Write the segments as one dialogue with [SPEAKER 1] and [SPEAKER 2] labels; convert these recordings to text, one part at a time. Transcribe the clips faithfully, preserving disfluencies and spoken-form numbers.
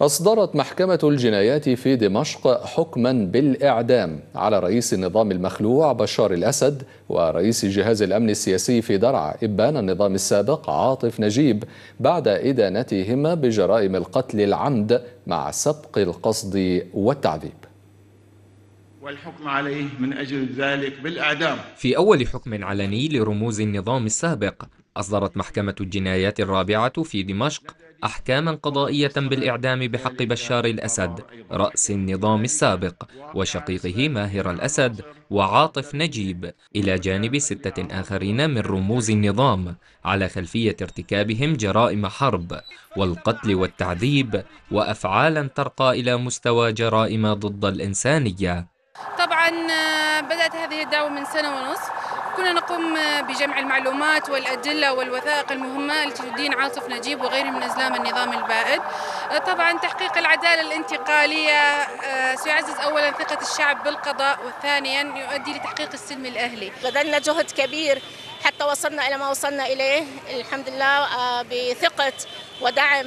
[SPEAKER 1] أصدرت محكمة الجنايات في دمشق حكما بالإعدام على رئيس النظام المخلوع بشار الأسد ورئيس جهاز الأمن السياسي في درعا إبان النظام السابق عاطف نجيب بعد إدانتهما بجرائم القتل العمد مع سبق القصد والتعذيب،
[SPEAKER 2] والحكم عليه من أجل ذلك بالإعدام.
[SPEAKER 3] في أول حكم علني لرموز النظام السابق، أصدرت محكمة الجنايات الرابعة في دمشق أحكاما قضائية بالإعدام بحق بشار الأسد رأس النظام السابق وشقيقه ماهر الأسد وعاطف نجيب، إلى جانب ستة آخرين من رموز النظام على خلفية ارتكابهم جرائم حرب والقتل والتعذيب وأفعالا ترقى إلى مستوى جرائم ضد الإنسانية.
[SPEAKER 4] طبعا بدأت هذه الدعوة من سنة ونصف، كنا نقوم بجمع المعلومات والأدلة والوثائق المهمة التي تدين عاطف نجيب وغيره من أزلام النظام البائد. طبعا تحقيق العدالة الانتقالية سيعزز أولا ثقة الشعب بالقضاء، وثانيا يؤدي لتحقيق السلم الأهلي.
[SPEAKER 5] بذلنا جهد كبير حتى وصلنا إلى ما وصلنا إليه الحمد لله، بثقة ودعم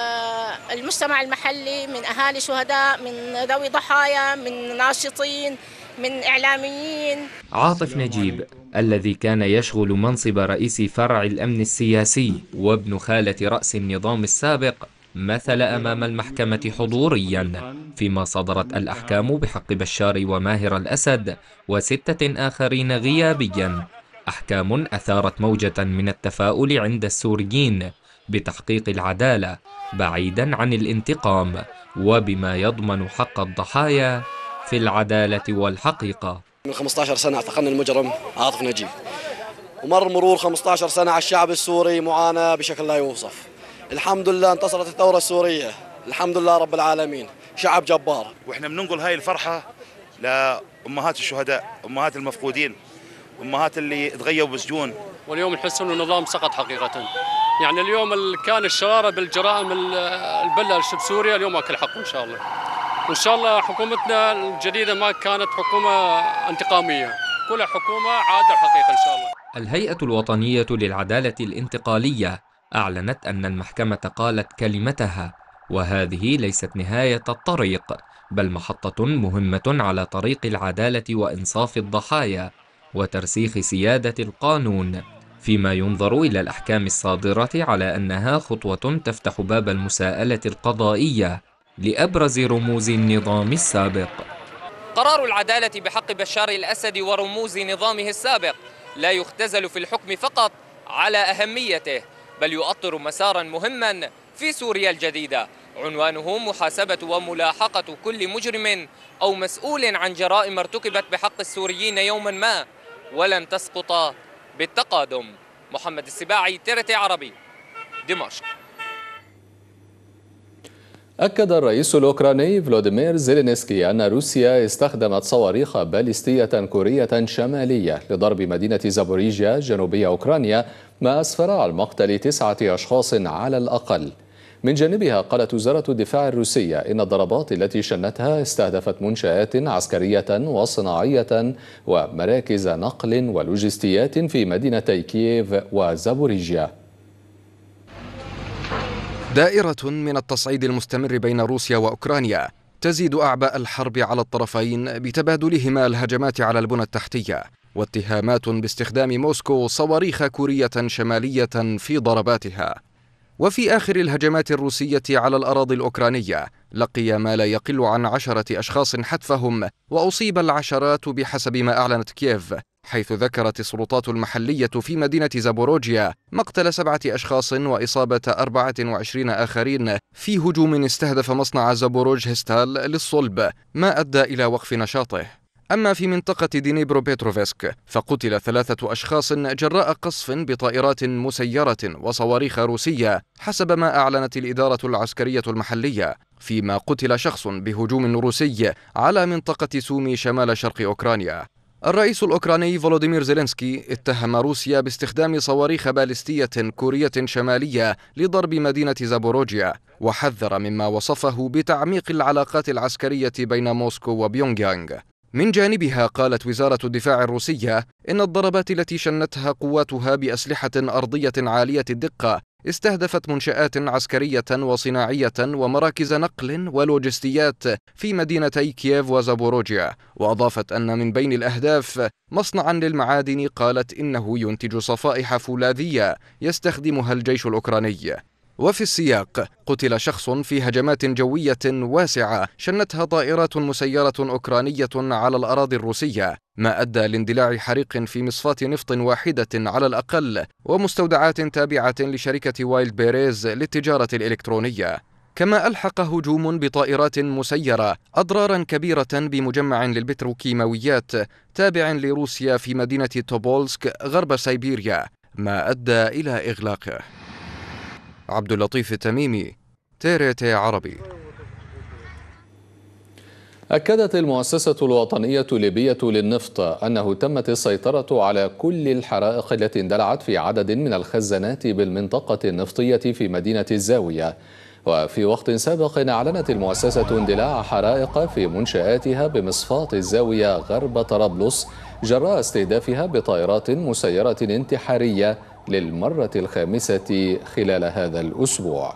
[SPEAKER 5] المجتمع المحلي من أهالي شهداء، من ذوي ضحايا، من ناشطين، من إعلاميين.
[SPEAKER 3] عاطف نجيب الذي كان يشغل منصب رئيس فرع الأمن السياسي وابن خالة رأس النظام السابق مثل أمام المحكمة حضوريا، فيما صدرت الأحكام بحق بشار وماهر الأسد وستة آخرين غيابيا، أحكام أثارت موجة من التفاؤل عند السوريين بتحقيق العدالة بعيدا عن الانتقام، وبما يضمن حق الضحايا في العدالة والحقيقة.
[SPEAKER 6] من خمسة عشر سنة اعتقلنا المجرم عاطف نجيب، ومر مرور خمسة عشر سنة على الشعب السوري معاناة بشكل لا يوصف. الحمد لله انتصرت الثورة السورية، الحمد لله رب العالمين، شعب جبار.
[SPEAKER 7] واحنا بننقل هاي الفرحة لأمهات الشهداء، أمهات المفقودين، أمهات اللي تغيبوا بالسجون.
[SPEAKER 8] واليوم نحس انه النظام سقط حقيقة، يعني اليوم اللي كان الشوارع بالجرائم البلة بسوريا اليوم اكل حقه ان شاء الله. وإن شاء الله حكومتنا الجديدة ما كانت حكومة انتقامية، كلها حكومة عادلة حقيقة إن شاء الله.
[SPEAKER 3] الهيئة الوطنية للعدالة الانتقالية أعلنت أن المحكمة قالت كلمتها، وهذه ليست نهاية الطريق بل محطة مهمة على طريق العدالة وإنصاف الضحايا وترسيخ سيادة القانون، فيما ينظر إلى الأحكام الصادرة على أنها خطوة تفتح باب المساءلة القضائية لأبرز رموز النظام السابق.
[SPEAKER 9] قرار العدالة بحق بشار الأسد ورموز نظامه السابق لا يختزل في الحكم فقط على أهميته، بل يؤطر مسارا مهما في سوريا الجديدة عنوانه محاسبة وملاحقة كل مجرم أو مسؤول عن جرائم ارتكبت بحق السوريين يوما ما ولن تسقط بالتقادم. محمد السباعي، ترتي عربي، دمشق.
[SPEAKER 1] أكد الرئيس الأوكراني فلوديمير زيلينسكي أن روسيا استخدمت صواريخ باليستية كورية شمالية لضرب مدينة زابوريجيا جنوبية أوكرانيا، ما أسفر عن مقتل تسعة أشخاص على الأقل. من جانبها قالت وزارة الدفاع الروسية إن الضربات التي شنتها استهدفت منشآت عسكرية وصناعية ومراكز نقل ولوجستيات في مدينتي كييف وزابوريجيا.
[SPEAKER 10] دائرة من التصعيد المستمر بين روسيا وأوكرانيا تزيد أعباء الحرب على الطرفين بتبادلهما الهجمات على البنى التحتية واتهامات باستخدام موسكو صواريخ كورية شمالية في ضرباتها. وفي آخر الهجمات الروسية على الأراضي الأوكرانية لقي ما لا يقل عن عشرة أشخاص حتفهم، وأصيب العشرات بحسب ما أعلنت كييف، حيث ذكرت السلطات المحلية في مدينة زابوروجيا مقتل سبعة أشخاص وإصابة أربعة وعشرين آخرين في هجوم استهدف مصنع زابوروجهستال للصلب، ما أدى إلى وقف نشاطه. أما في منطقة دينيبرو بيتروفسك فقتل ثلاثة أشخاص جراء قصف بطائرات مسيرة وصواريخ روسية حسب ما أعلنت الإدارة العسكرية المحلية، فيما قتل شخص بهجوم روسي على منطقة سومي شمال شرق أوكرانيا. الرئيس الأوكراني فولوديمير زيلينسكي اتهم روسيا باستخدام صواريخ باليستية كورية شمالية لضرب مدينة زابوروجيا، وحذر مما وصفه بتعميق العلاقات العسكرية بين موسكو وبيونغ يانغ. من جانبها قالت وزارة الدفاع الروسية إن الضربات التي شنتها قواتها بأسلحة أرضية عالية الدقة استهدفت منشآت عسكرية وصناعية ومراكز نقل ولوجستيات في مدينتي كييف وزابوروجيا. وأضافت أن من بين الأهداف مصنعا للمعادن قالت إنه ينتج صفائح فولاذية يستخدمها الجيش الأوكراني. وفي السياق قتل شخص في هجمات جوية واسعة شنتها طائرات مسيرة أوكرانية على الأراضي الروسية، ما أدى لاندلاع حريق في مصفاة نفط واحدة على الأقل ومستودعات تابعة لشركة وايلد بيريز للتجارة الإلكترونية. كما ألحق هجوم بطائرات مسيرة أضرارا كبيرة بمجمع للبتروكيماويات تابع لروسيا في مدينة توبولسك غرب سيبيريا، ما أدى إلى إغلاقه. عبد اللطيف التميمي، تيريتي عربي.
[SPEAKER 1] أكدت المؤسسة الوطنية الليبية للنفط أنه تمت السيطرة على كل الحرائق التي اندلعت في عدد من الخزانات بالمنطقة النفطية في مدينة الزاوية. وفي وقت سابق أعلنت المؤسسة اندلاع حرائق في منشآتها بمصفاة الزاوية غرب طرابلس جراء استهدافها بطائرات مسيرة انتحارية للمرة الخامسة خلال هذا الأسبوع.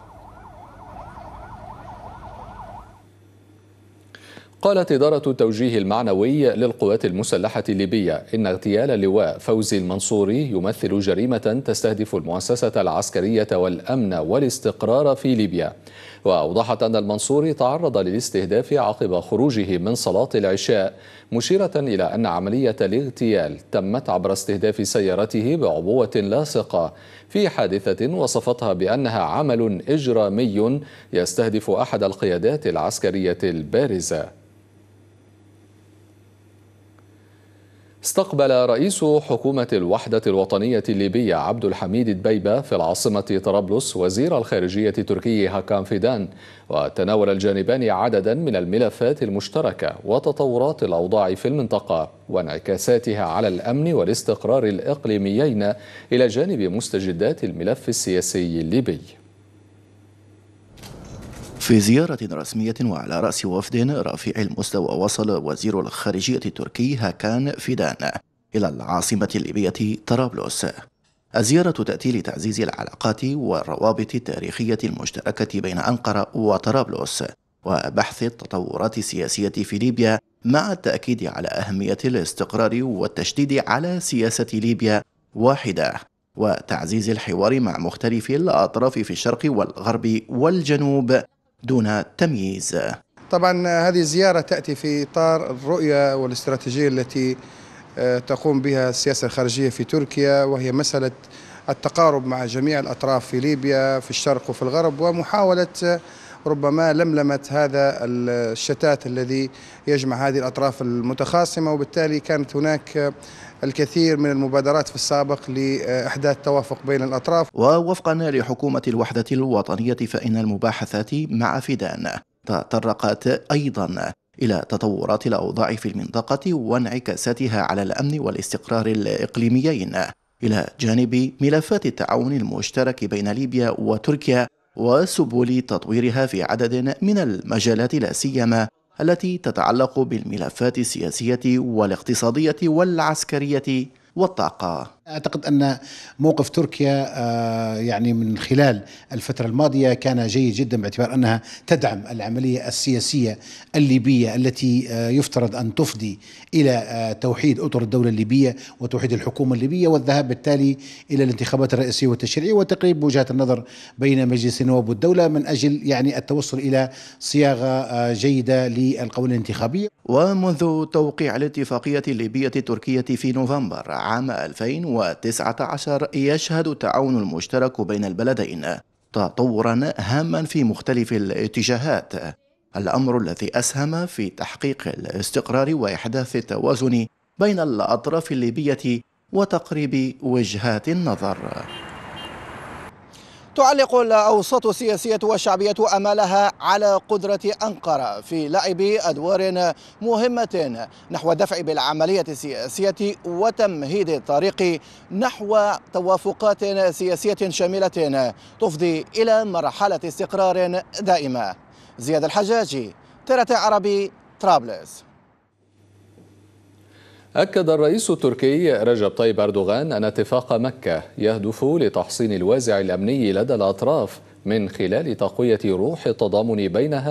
[SPEAKER 1] قالت إدارة التوجيه المعنوي للقوات المسلحة الليبية إن اغتيال اللواء فوزي المنصوري يمثل جريمة تستهدف المؤسسة العسكرية والأمن والاستقرار في ليبيا. وأوضحت أن المنصوري تعرض للاستهداف عقب خروجه من صلاة العشاء، مشيرة إلى أن عملية الاغتيال تمت عبر استهداف سيارته بعبوة لاصقة في حادثة وصفتها بأنها عمل إجرامي يستهدف أحد القيادات العسكرية البارزة. استقبل رئيس حكومة الوحدة الوطنية الليبية عبد الحميد دبيبة في العاصمة طرابلس وزير الخارجية التركي هاكان فيدان، وتناول الجانبان عددا من الملفات المشتركة وتطورات الأوضاع في المنطقة وانعكاساتها على الأمن والاستقرار الإقليميين إلى جانب مستجدات الملف السياسي الليبي.
[SPEAKER 11] في زيارة رسمية وعلى رأس وفد رافع المستوى، وصل وزير الخارجية التركي هاكان فيدان إلى العاصمة الليبية طرابلس. الزيارة تأتي لتعزيز العلاقات والروابط التاريخية المشتركة بين أنقرة وطرابلس وبحث التطورات السياسية في ليبيا، مع التأكيد على أهمية الاستقرار والتشديد على سياسة ليبيا واحدة، وتعزيز الحوار مع مختلف الأطراف في الشرق والغرب والجنوب دون تمييز.
[SPEAKER 12] طبعا هذه الزيارة تأتي في إطار الرؤية والاستراتيجية التي تقوم بها السياسة الخارجية في تركيا، وهي مسألة التقارب مع جميع الأطراف في ليبيا في الشرق وفي الغرب، ومحاولة ربما لملمة هذا الشتات الذي يجمع هذه الأطراف المتخاصمة. وبالتالي كانت هناك الكثير من المبادرات في السابق لإحداث توافق بين الأطراف.
[SPEAKER 11] ووفقا لحكومة الوحدة الوطنية، فإن المباحثات مع فيدان تطرقت أيضا إلى تطورات الأوضاع في المنطقة وانعكاساتها على الأمن والاستقرار الإقليميين، إلى جانب ملفات التعاون المشترك بين ليبيا وتركيا وسبل تطويرها في عدد من المجالات، لا سيما التي تتعلق بالملفات السياسية والاقتصادية والعسكرية والطاقة.
[SPEAKER 13] أعتقد أن موقف تركيا يعني من خلال الفترة الماضية كان جيد جدا، باعتبار أنها تدعم العملية السياسية الليبية التي يفترض أن تفضي إلى توحيد أطر الدولة الليبية وتوحيد الحكومة الليبية، والذهاب بالتالي إلى الانتخابات الرئاسية والتشريعية وتقريب وجهات النظر بين مجلس النواب والدولة من أجل يعني التوصل إلى صياغة جيدة للقوانين الانتخابية.
[SPEAKER 11] ومنذ توقيع الاتفاقية الليبية التركية في نوفمبر عام ألفين وتسعة عشر يشهد التعاون المشترك بين البلدين تطورا هاما في مختلف الاتجاهات، الأمر الذي أسهم في تحقيق الاستقرار وإحداث التوازن بين الأطراف الليبية وتقريب وجهات النظر.
[SPEAKER 14] تعلق الأوساط السياسية والشعبية أمالها على قدرة أنقرة في لعب أدوار مهمة نحو الدفع بالعملية السياسية وتمهيد الطريق نحو توافقات سياسية شاملة تفضي إلى مرحلة استقرار دائمة. زياد الحجاجي، ترى عربي، طرابلس.
[SPEAKER 1] أكد الرئيس التركي رجب طيب أردوغان أن اتفاق مكة يهدف لتحصين الوازع الأمني لدى الأطراف من خلال تقوية روح التضامن بينها